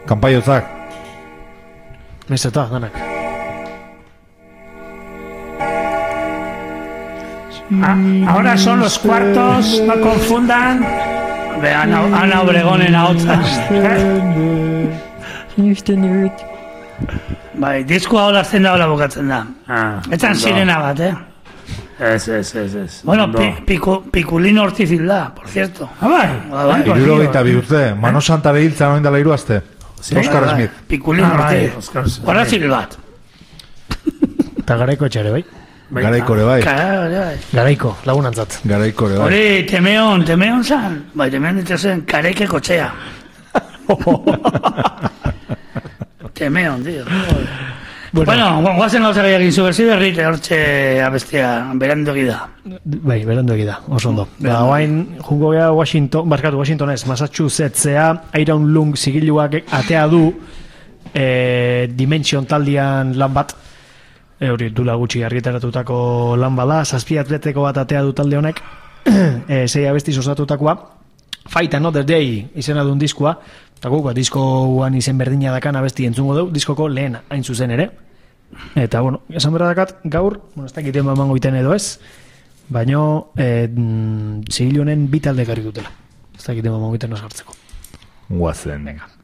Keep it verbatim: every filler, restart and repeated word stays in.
Kanpaiotzak. Mezeta, ganak. Ah, ahora son los cuartos, no confundan. De Ana, Ana Obregón en ahotsa. Bai, disko hau lazten da, hola bukatzen da. Ah, Etzan sirena bat, eh? Ez, ez, ez, ez. Bueno, pi, piku, Pikulino Ortizil da, por cierto. Ah, bai. Ah, bai. Irurogeita bi urte. Mano Santa behiltza noin dela hiru aste. Oscar Smith. Pikulino Ah, bai, Ortiz. Oscar Smith. Horazil bat. Eta garaiko etxare, bai? Garaiko ere bai. Bai. Garaiko, lagunantzat. Garaiko ere bai. Hori, temeon, temeon zan. Bai, temeon ditu zen, kareike kotxea. Temeon, tío. Bueno, guazen gauzak egin zuberzi berrit, hortxe abestia, berandu egida. Bai, berandu egida, oso ondo. Ba, oain, jungo gea Washington, barkatu, Washington ez, Massachusettsea, Iron Lung zigiluak atea du e, Dimension taldian lan bat, e, hori dula gutxi argitaratutako lan bada, zazpi atleteko bat atea du talde honek, e, sei abestiz osatutakoa, Fight Another Day izena duen diskoa, eta guk, diskoan izen berdina dakan abesti entzungo dugu, diskoko lehen hain zuzen ere. Eta, bueno, esan berra dakat, gaur, bueno, ez dakiten emango iten edo ez, baino, eh, zigilu honen bi talde garri dutela. Ez dakiten emango iten ez hartzeko. Guazen. Venga.